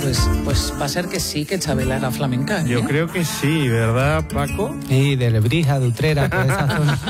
Pues va a ser que sí, que Chabela era flamenca, ¿eh? Yo creo que sí, ¿verdad, Paco? Sí, de Lebrija, de Utrera, toda esa zona.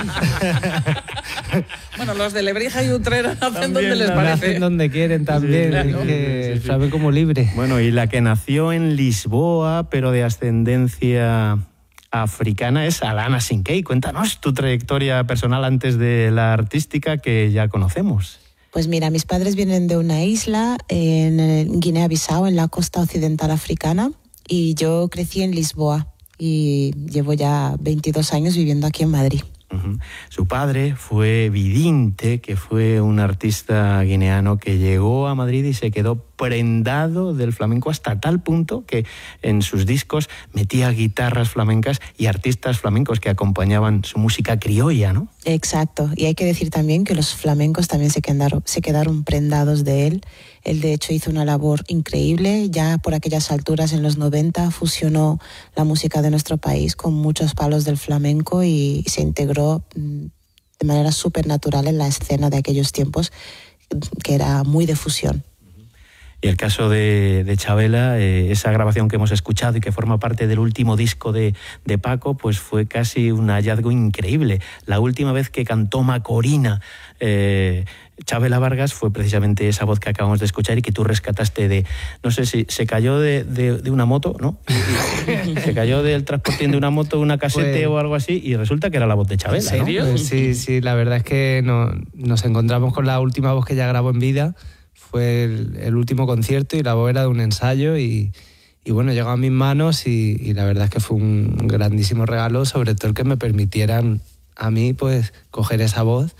Bueno, los de Lebrija y Utrera hacen También, donde les parece. Hacen donde quieren también, Sí, claro. es que El flamenco como libre. Bueno, y la que nació en Lisboa, pero de ascendencia africana, es Alana Sinkey. Cuéntanos tu trayectoria personal antes de la artística, que ya conocemos. Pues mira, mis padres vienen de una isla en Guinea-Bissau, en la costa occidental africana, y yo crecí en Lisboa y llevo ya 22 años viviendo aquí en Madrid. Uh-huh. Su padre fue Vidinte, que fue un artista guineano que llegó a Madrid y se quedó prendado del flamenco hasta tal punto que en sus discos metía guitarras flamencas y artistas flamencos que acompañaban su música criolla, ¿no? Exacto, y hay que decir también que los flamencos también se quedaron prendados de él. Él de hecho hizo una labor increíble, ya por aquellas alturas en los 90 fusionó la música de nuestro país con muchos palos del flamenco y se integró de manera súper natural en la escena de aquellos tiempos, que era muy de fusión. Y el caso de Chabela, esa grabación que hemos escuchado y que forma parte del último disco de Paco, pues fue casi un hallazgo increíble. La última vez que cantó Macorina Chabela Vargas fue precisamente esa voz que acabamos de escuchar y que tú rescataste de, no sé si se cayó de una moto, ¿no? Se cayó del transportín de una moto, una casete o algo así, y resulta que era la voz de Chabela, ¿En serio? ¿no? Pues sí, la verdad es que nos encontramos con la última voz que ella grabó en vida. Fue el último concierto y la voz era de un ensayo y bueno, llegó a mis manos y la verdad es que fue un grandísimo regalo, sobre todo el que me permitieran a mí pues coger esa voz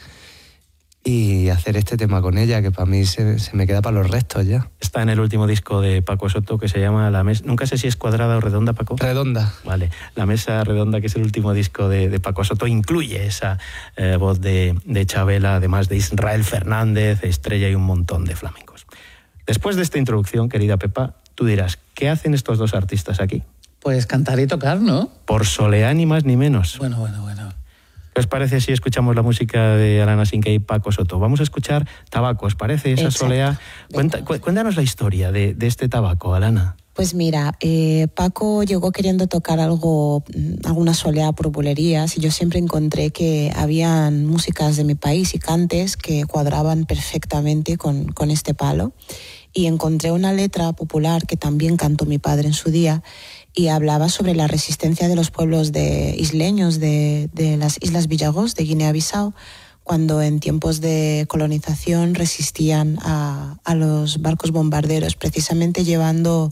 y hacer este tema con ella, que para mí se me queda para los restos ya. Está en el último disco de Paco Soto, que se llama La Mesa... Nunca sé si es cuadrada o redonda, Paco. Redonda. Vale, La Mesa Redonda, que es el último disco de Paco Soto, incluye esa voz de Chabela, además de Israel Fernández, Estrella y un montón de flamencos. Después de esta introducción, querida Pepa, tú dirás, ¿qué hacen estos dos artistas aquí? Pues cantar y tocar, ¿no? Por soleá ni más ni menos. Bueno. ¿Qué os parece si escuchamos la música de Alana Sinkey y Paco Soto? Vamos a escuchar Tabaco, ¿os parece esa soleá? Cuéntanos la historia de este Tabaco, Alana. Pues mira, Paco llegó queriendo tocar alguna soleá por bulerías y yo siempre encontré que habían músicas de mi país y cantes que cuadraban perfectamente con este palo. Y encontré una letra popular que también cantó mi padre en su día y hablaba sobre la resistencia de los pueblos isleños de las Islas Villagós de Guinea-Bissau, cuando en tiempos de colonización resistían a los barcos bombarderos, precisamente llevando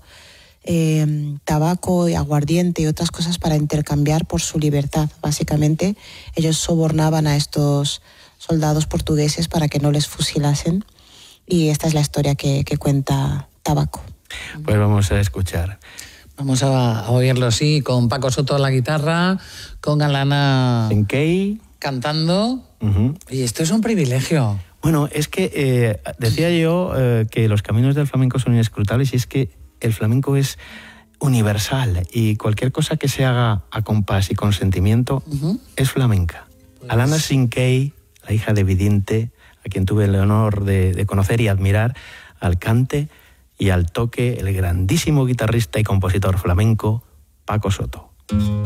tabaco y aguardiente y otras cosas para intercambiar por su libertad. Básicamente, ellos sobornaban a estos soldados portugueses para que no les fusilasen. Y esta es la historia que cuenta Tabaco. Pues vamos a escuchar. Vamos a oírlo, sí, con Paco Soto a la guitarra, con Alana Sinkey cantando. Uh-huh. Y esto es un privilegio. Bueno, es que decía yo que los caminos del flamenco son inescrutables y es que el flamenco es universal y cualquier cosa que se haga a compás y con sentimiento es flamenca. Pues... Alana Sinkey, la hija de Vidinte, a quien tuve el honor de conocer y admirar, al cante y al toque el grandísimo guitarrista y compositor flamenco Paco Soto.